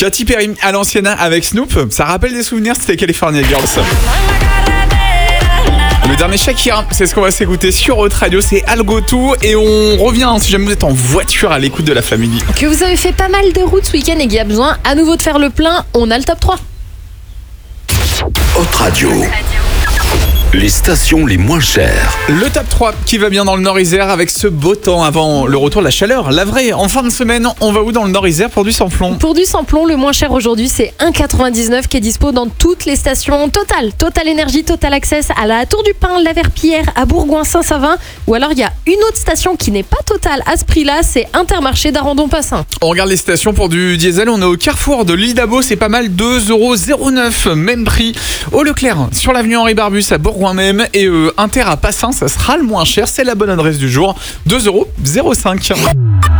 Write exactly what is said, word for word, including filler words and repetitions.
Katy Perry à l'ancienne avec Snoop, ça rappelle des souvenirs, c'était California Girls. Le dernier Shakira, c'est ce qu'on va s'écouter sur Haute Radio, c'est Algo Tout. Et on revient, si jamais vous êtes en voiture à l'écoute de la famille. Que vous avez fait pas mal de routes ce week-end et qu'il y a besoin à nouveau de faire le plein, on a le top trois. Haute Radio. Les stations les moins chères. Le top trois qui va bien dans le Nord-Isère avec ce beau temps avant le retour de la chaleur. La vraie, en fin de semaine, on va où dans le Nord-Isère pour du sans-plomb? Pour du sans-plomb, le moins cher aujourd'hui, c'est un virgule quatre-vingt-dix-neuf qui est dispo dans toutes les stations Total. Total Énergie, Total Access à la Tour du Pin, la Verpillière, à Bourgoin-Saint-Savin. Ou alors il y a une autre station qui n'est pas Total à ce prix-là, c'est Intermarché d'Arandon-Passin. On regarde les stations pour du diesel, on est au carrefour de l'île d'Abo, c'est pas mal, deux euros zéro neuf, même prix. Au Leclerc, sur l'avenue Henri Barbus à Bourgoin même, et euh, Inter à Passin, ça sera le moins cher, c'est la bonne adresse du jour, deux euros zéro cinq.